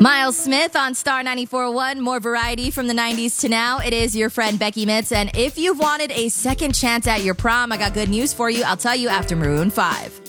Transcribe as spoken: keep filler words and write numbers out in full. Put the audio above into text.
Miles Smith on Star ninety-four point one. More variety from the nineties to now. It is your friend Becky Mitz. And if you've wanted a second chance at your prom, I got good news for you. I'll tell you after Maroon five.